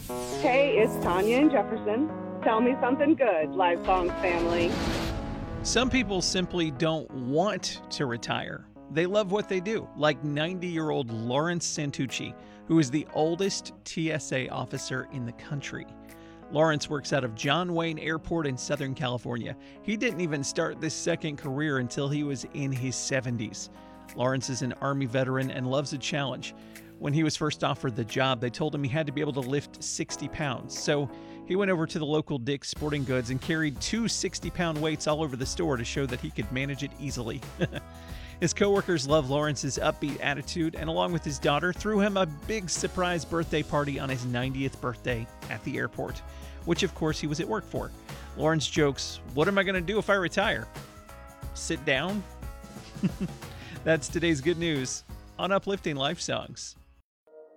Hey, it's Tanya and Jefferson. Tell me something good, Lifelong family. Some people simply don't want to retire. They love what they do, like 90-year-old Lawrence Santucci, who is the oldest TSA officer in the country. Lawrence works out of John Wayne Airport in Southern California. He didn't even start this second career until he was in his 70s. Lawrence is an Army veteran and loves a challenge. When he was first offered the job, they told him he had to be able to lift 60 pounds. So he went over to the local Dick's Sporting Goods and carried two 60-pound weights all over the store to show that he could manage it easily. His coworkers love Lawrence's upbeat attitude and, along with his daughter, threw him a big surprise birthday party on his 90th birthday at the airport, which of course he was at work for. Lawrence jokes, "What am I going to do if I retire? Sit down?" That's today's good news on Uplifting Life Songs.